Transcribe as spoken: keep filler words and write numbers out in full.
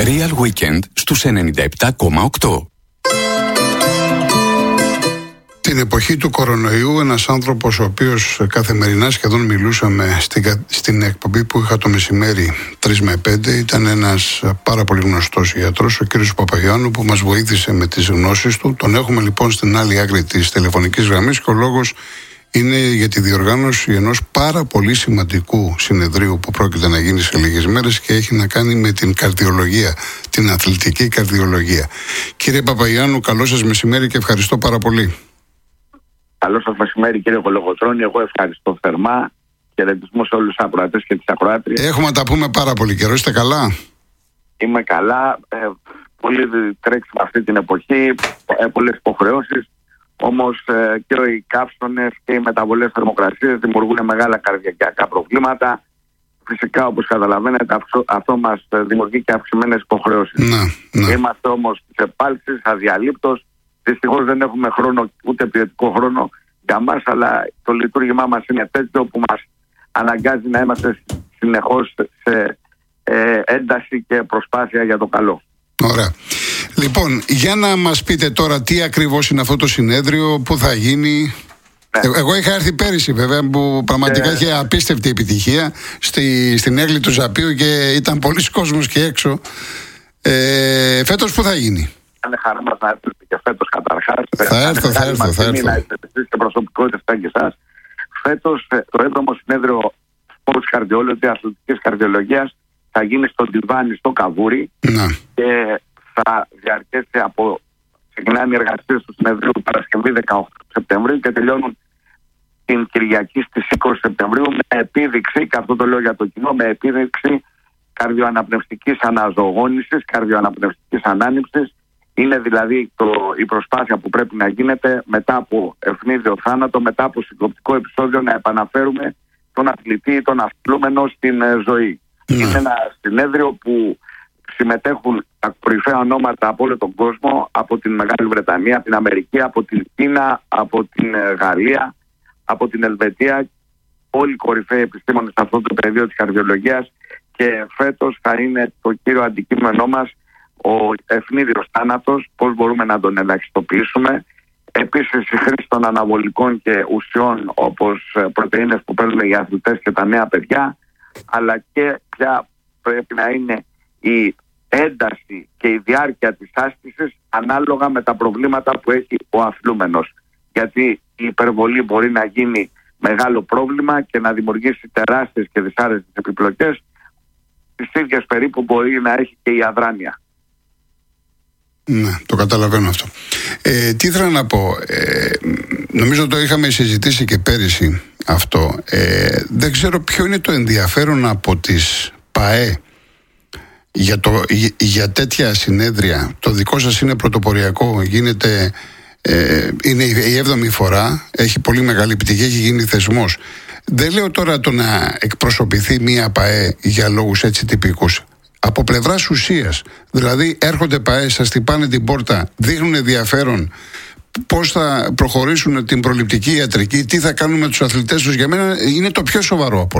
Real Weekend στους ενενήντα επτά κόμμα οκτώ. Την εποχή του κορονοϊού, ένας άνθρωπος ο οποίος καθημερινά σχεδόν μιλούσαμε στην, στην εκπομπή που είχα το μεσημέρι τρεις με πέντε, ήταν ένας πάρα πολύ γνωστός γιατρός, ο κύριος Παπαγιάννου, που μας βοήθησε με τις γνώσεις του. Τον έχουμε λοιπόν στην άλλη άκρη της τηλεφωνικής γραμμής και ο λόγος είναι για τη διοργάνωση ενός πάρα πολύ σημαντικού συνεδρίου που πρόκειται να γίνει σε λίγες μέρες και έχει να κάνει με την καρδιολογία, την αθλητική καρδιολογία. Κύριε Παπαγιάννου, καλό σας μεσημέρι και ευχαριστώ πάρα πολύ. Καλό σας μεσημέρι, κύριε Κολοκοτρώνη. Εγώ ευχαριστώ θερμά. Χαιρετισμό σε όλους τους ακροατές και τις ακροάτριες. Έχουμε να τα πούμε πάρα πολύ καιρό. Είστε καλά? Είμαι καλά. Ε, πολύ τρέξιμο αυτή την εποχή. Ε, πολλές υποχρεώσεις. Όμως ε, και οι καύσωνες και οι μεταβολές θερμοκρασίας δημιουργούν μεγάλα καρδιακά προβλήματα. Φυσικά, όπως καταλαβαίνετε, αυτό, αυτό μας δημιουργεί και αυξημένες υποχρεώσεις. Να, να. Είμαστε όμως στις επάλξεις, αδιαλείπτως. Δυστυχώς δεν έχουμε χρόνο, ούτε ποιοτικό χρόνο για μας, αλλά το λειτουργήμά μας είναι τέτοιο που μας αναγκάζει να είμαστε συνεχώς σε ε, ένταση και προσπάθεια για το καλό. Ωραία. Λοιπόν, για να μας πείτε τώρα τι ακριβώς είναι αυτό το συνέδριο, πού θα γίνει. Ναι. Εγώ είχα έρθει πέρυσι βέβαια, που πραγματικά είχε ε... απίστευτη επιτυχία στη, στην έγκλη του Ζαπίου και ήταν πολλοί κόσμος και έξω. Ε, φέτος πού θα γίνει? Είναι χαρά μας να έρθετε και φέτος καταρχάς. Θα έρθω, θα έρθω, θα έρθω. Να έρθετε εσείς και προσωπικότητες και εσάς. Φέτος το έβδομο συνέδριο Sports Cardiology, αθλητικής καρδιολογίας, θα γίνει στο Ντιβάνι στο Καβούρι. Να. Και θα διαρκέσει από, ξεκινάνε οι εργασίες του συνεδρίου Παρασκευή δεκαοκτώ Σεπτεμβρίου και τελειώνουν την Κυριακή στις είκοσι Σεπτεμβρίου με επίδειξη, και αυτό το λέω για το κοινό, με επίδειξη καρδιοαναπνευστικής αναζωογόνησης, καρδιοαναπνευστικής ανάνυψης. Είναι δηλαδή το, η προσπάθεια που πρέπει να γίνεται μετά από ευνίδιο θάνατο, μετά από συγκοπτικό επεισόδιο, να επαναφέρουμε τον αθλητή ή τον αθλούμενο στην ε, ζωή. Mm. Είναι ένα συνέδριο που συμμετέχουν τα κορυφαία ονόματα από όλο τον κόσμο, από την Μεγάλη Βρετανία, την Αμερική, από την Κίνα, από την ε, Γαλλία, από την Ελβετία. Όλοι οι κορυφαίοι επιστήμονες σε αυτό το πεδίο της καρδιολογίας, και φέτος θα είναι το κύριο αντικείμενό μας ο ευνίδιος θάνατος, πώς μπορούμε να τον ελαχιστοποιήσουμε. Επίσης η χρήση των αναβολικών και ουσιών όπως πρωτεΐνες που παίρνουν οι αθλητές και τα νέα παιδιά, αλλά και ποια πρέπει να είναι η ένταση και η διάρκεια της άσκησης ανάλογα με τα προβλήματα που έχει ο αθλούμενος. Γιατί η υπερβολή μπορεί να γίνει μεγάλο πρόβλημα και να δημιουργήσει τεράστιες και δυσάρεστες επιπλοκές, τις ίδιες περίπου μπορεί να έχει και η αδράνεια. Ναι, το καταλαβαίνω αυτό. Ε, τι ήθελα να πω, ε, νομίζω το είχαμε συζητήσει και πέρυσι αυτό. Ε, δεν ξέρω ποιο είναι το ενδιαφέρον από τις ΠΑΕ για, το, για, για τέτοια συνέδρια. Το δικό σας είναι πρωτοποριακό, γίνεται, ε, είναι η έβδομη φορά, έχει πολύ μεγάλη επιτυχία, έχει γίνει θεσμός. Δεν λέω τώρα το να εκπροσωπηθεί μία ΠΑΕ για λόγους έτσι τυπικούς. Από πλευράς ουσίας, δηλαδή έρχονται ΠΑΕ, σας χτυπάνε την πόρτα, δείχνουν ενδιαφέρον πώς θα προχωρήσουν την προληπτική ιατρική, τι θα κάνουν με τους αθλητές τους. Για μένα είναι το πιο σοβαρό από